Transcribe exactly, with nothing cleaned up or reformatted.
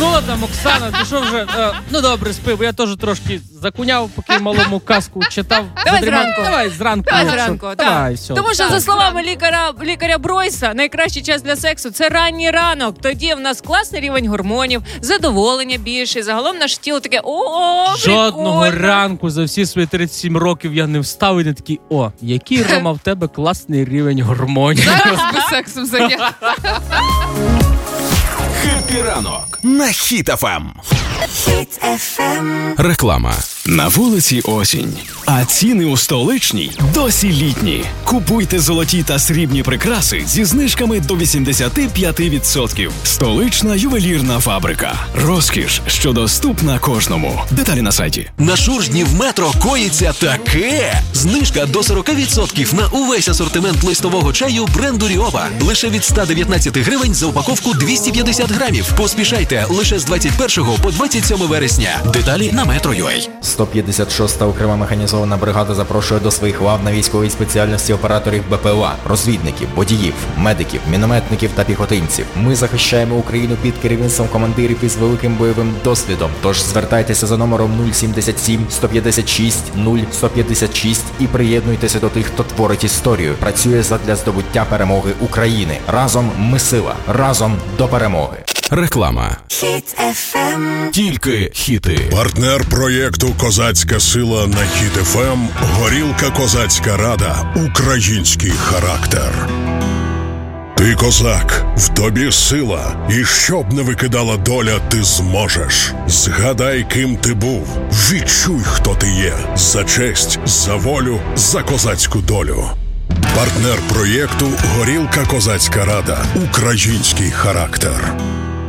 Що там, Оксана, ти що вже? Е, ну добре, спи, бо я теж трошки закуняв, поки малому казку читав. Давай задрімав. зранку. Давай зранку. Давай якщо- зранку, так. Давай, все. Тому що, за словами лікаря, лікаря Бройса, найкращий час для сексу – це ранній ранок. Тоді в нас класний рівень гормонів, задоволення більше, загалом наше тіло таке «О, Жодного прикольно». ранку за всі свої тридцять сім років я не встав і не такий, о, який, Рома, в тебе класний рівень гормонів. Зараз без сексу заняття. Хеппі ранок на Хіт еф ем. Хіт еф ем. Реклама. На вулиці осінь, а ціни у столичній досі літні. Купуйте золоті та срібні прикраси зі знижками до вісімдесят п'ять відсотків. Столична ювелірна фабрика. Розкіш, що доступна кожному. Деталі на сайті. На Шуржні в метро коїться таке. Знижка до сорок відсотків на увесь асортимент листового чаю бренду Ріова. Лише від сто дев'ятнадцять гривень за упаковку двісті п'ятдесят грамів. Поспішайте лише з двадцять першого по двадцять сьоме вересня. Деталі на метро точка ю а. сто п'ятдесят шоста окрема механізована бригада запрошує до своїх лав на військовій спеціальності операторів Б П Л А, розвідників, водіїв, медиків, мінометників та піхотинців. Ми захищаємо Україну під керівництвом командирів із великим бойовим досвідом. Тож звертайтеся за номером нуль сімдесят сім сто п'ятдесят шість нуль сто п'ятдесят шість і приєднуйтеся до тих, хто творить історію. Працює задля здобуття перемоги України. Разом ми сила. Разом до перемоги. Реклама. Хіт еф ем. Тільки хіти. Партнер проєкту «Козацька сила» на Хіт еф ем – Горілка Козацька Рада. Український характер. Ти козак, в тобі сила, і щоб не викидала доля, ти зможеш. Згадай, ким ти був, відчуй, хто ти є. За честь, за волю, за козацьку долю. Партнер проєкту «Горілка Козацька Рада. Український характер».